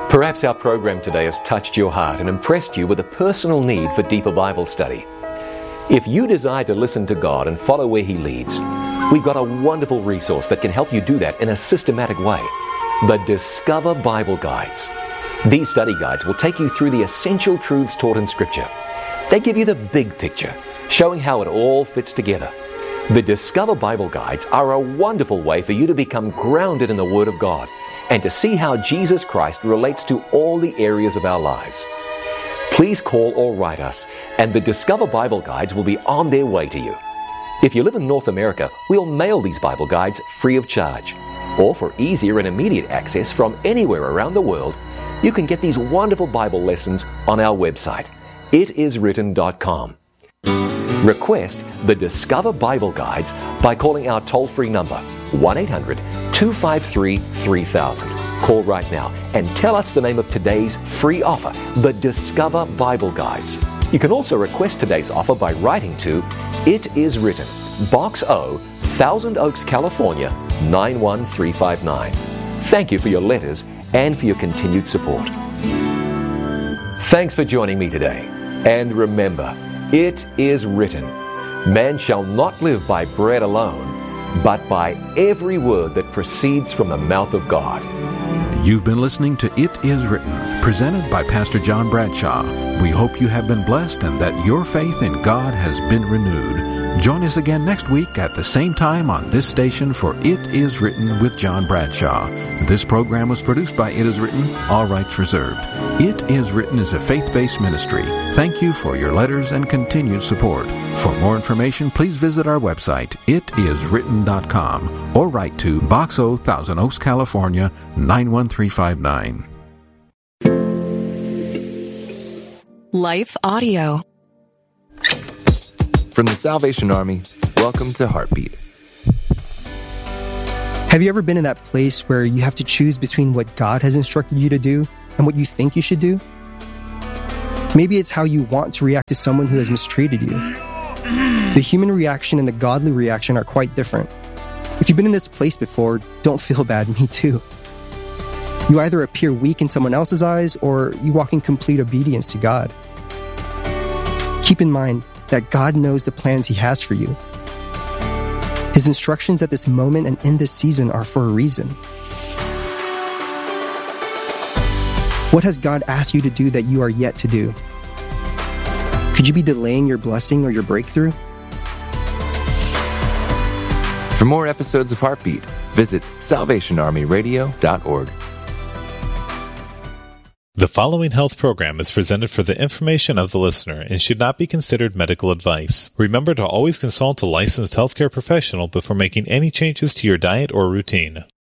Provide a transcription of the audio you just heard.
Perhaps our program today has touched your heart and impressed you with a personal need for deeper Bible study. If you desire to listen to God and follow where He leads, we've got a wonderful resource that can help you do that in a systematic way. The Discover Bible Guides. These study guides will take you through the essential truths taught in Scripture. They give you the big picture, showing how it all fits together. The Discover Bible Guides are a wonderful way for you to become grounded in the Word of God and to see how Jesus Christ relates to all the areas of our lives. Please call or write us, and the Discover Bible Guides will be on their way to you. If you live in North America, we'll mail these Bible Guides free of charge. Or for easier and immediate access from anywhere around the world, you can get these wonderful Bible lessons on our website, itiswritten.com. Request the Discover Bible Guides by calling our toll-free number, 1-800-253-3000. Call right now and tell us the name of today's free offer, the Discover Bible Guides. You can also request today's offer by writing to It Is Written, Box O, Thousand Oaks, California, 91359. Thank you for your letters and for your continued support. Thanks for joining me today. And remember, it is written, man shall not live by bread alone, but by every word that proceeds from the mouth of God. You've been listening to It Is Written, presented by Pastor John Bradshaw. We hope you have been blessed and that your faith in God has been renewed. Join us again next week at the same time on this station for It Is Written with John Bradshaw. This program was produced by It Is Written, all rights reserved. It Is Written is a faith-based ministry. Thank you for your letters and continued support. For more information, please visit our website, itiswritten.com, or write to Box O, Thousand Oaks, California, 91359. Life Audio. From the Salvation Army, welcome to Heartbeat. Have you ever been in that place where you have to choose between what God has instructed you to do and what you think you should do? Maybe it's how you want to react to someone who has mistreated you. The human reaction and the godly reaction are quite different. If you've been in this place before, don't feel bad, me too. You either appear weak in someone else's eyes or you walk in complete obedience to God. Keep in mind that God knows the plans He has for you. His instructions at this moment and in this season are for a reason. What has God asked you to do that you are yet to do? Could you be delaying your blessing or your breakthrough? For more episodes of Heartbeat, visit salvationarmyradio.org. The following health program is presented for the information of the listener and should not be considered medical advice. Remember to always consult a licensed healthcare professional before making any changes to your diet or routine.